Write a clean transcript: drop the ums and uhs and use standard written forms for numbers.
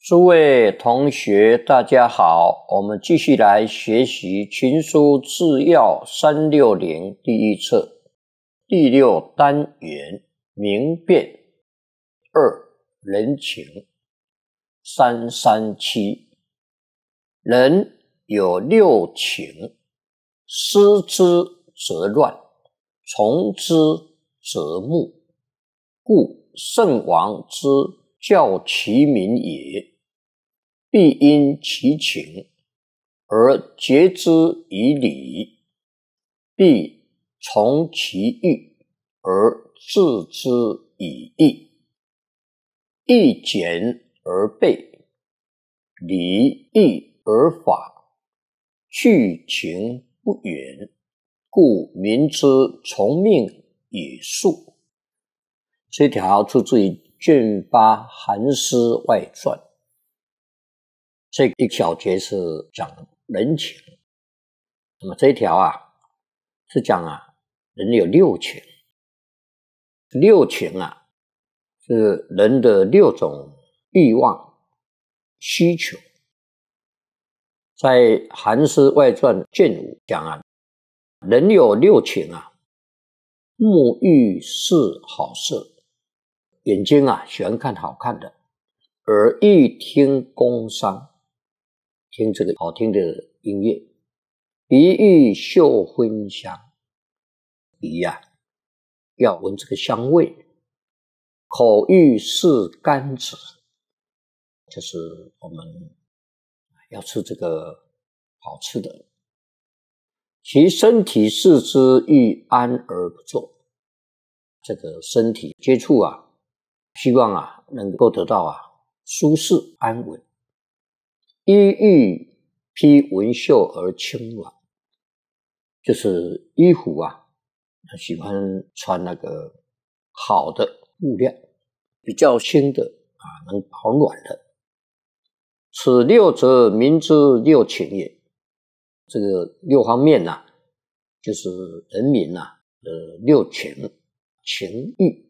诸位同学，大家好，我们继续来学习《群书治要360》第一册第6单元明辨2人情337。人有六情，失之则乱，从之则木，故圣王之教其民也，必因其情而节之以礼，必从其欲而治之以义。义简而备，礼义而法，去情不远，故民之从命也速。这条出自于卷8韩诗外传，这一小节是讲人情。那么这一条是讲人有六情。六情是人的6种欲望需求。在韩诗外传卷5讲人有六情目欲视好色，眼睛喜欢看好看的，耳欲听宫商，听这个好听的音乐，鼻欲嗅芬香，鼻要闻这个香味，口欲视甘子，就是我们要吃这个好吃的，其身体视之欲安而不作，这个身体接触希望能够得到舒适安稳。衣欲披文绣而轻软，就是衣服喜欢穿那个好的布料，比较轻的能保暖的。此六则民之六情也。这个6方面就是人民的六情，情欲。